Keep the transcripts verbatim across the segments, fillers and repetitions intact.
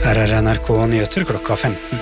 Her er N R K Nyheter klokka femten.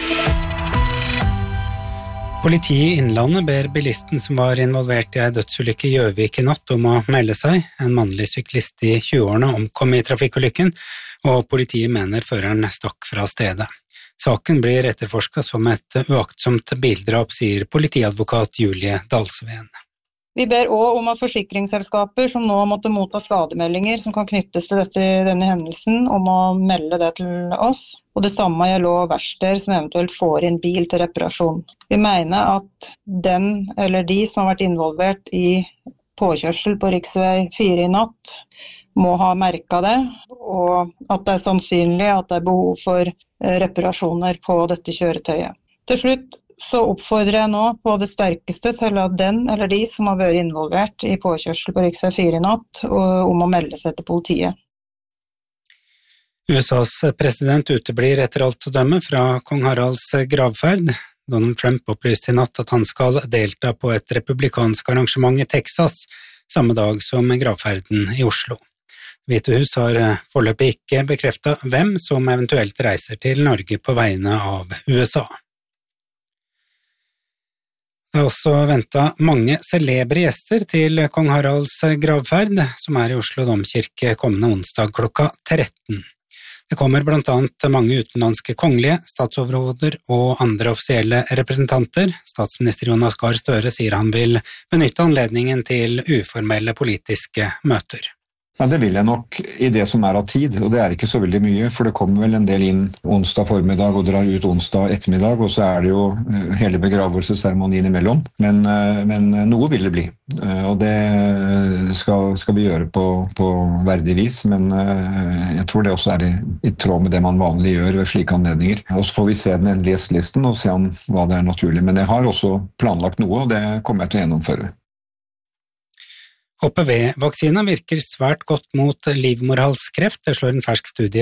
Politiet i Innlandet ber bilisten som var involvert i en dødsulykke i Gjøvik i natt om å melde seg. En mannlig syklist i tjueårene omkom i trafikkulykken, og politiet mener føreren stakk fra stedet. Saken blir etterforsket som et uaktsomt bildrap, sier politiadvokat Julie Dalsveen. Vi ber også om at forsikringsselskaper som nå måtte motta skademeldinger som kan knyttes til dette, denne hendelsen, om å melde det til oss. Og det samme gjelder også verksteder som eventuelt får inn bil til reparasjon. Vi mener at den eller de som har vært involvert i påkjørsel på riksvei fire i natt må ha merket det, og at det er sannsynlig at det er behov for reparasjoner på dette kjøretøyet. Til slutt så oppfordrer jeg nå på det sterkeste til at den eller de som har vært involvert i påkjørsel på riksvei fire i natt, om å melde seg til politiet. U S A's president uteblir etter alt å dømme fra kong Haralds gravferd. Donald Trump opplyste i natt at han skal delta på et republikansk arrangement i Texas, samme dag som gravferden i Oslo. Hvite hus har foreløpig ikke bekreftet hvem som eventuelt reiser til Norge på vegne av U S A. Det er også ventet mange celebre gjester til kong Haralds gravferd, som er i Oslo domkirke kommende onsdag klokka tretten. Det kommer blant annet mange utenlandske kongelige, statsoverhoder og andre offisielle representanter. Statsminister Jonas Gahr Støre sier han vil benytte anledningen til uformelle politiske møter. Ja, det vil jeg nok i det som er av tid, og det er ikke så veldig mye, for det kommer vel en del inn onsdag formiddag og drar ut onsdag ettermiddag, og så er det jo hele begravelsesseremonien imellom. Men, men noe vil det bli, og det skal, skal vi gjøre på, på verdig vis, men jeg tror det også er i, i tråd med det man vanlig gjør ved slike anledninger. Og så får vi se den endelige gjestelisten og se om hva det er naturlig, men jeg har også planlagt noe, og det kommer jeg til å gjennomføre. H P V-vaksina virker svært godt mot livmorhalskreft, det slår en fersk studie